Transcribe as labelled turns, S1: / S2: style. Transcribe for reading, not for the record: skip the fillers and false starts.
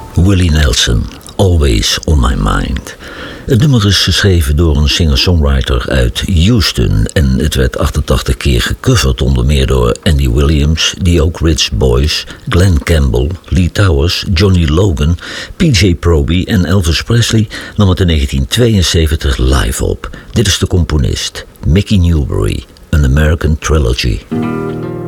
S1: Willie Nelson, Always on My Mind. Het nummer is geschreven door een singer-songwriter uit Houston en het werd 88 keer gecoverd, onder meer door Andy Williams, The Oak Ridge Boys, Glenn Campbell, Lee Towers, Johnny Logan, PJ Proby en Elvis Presley nam het in 1972 live op. Dit is de componist, Mickey Newbury, An American Trilogy.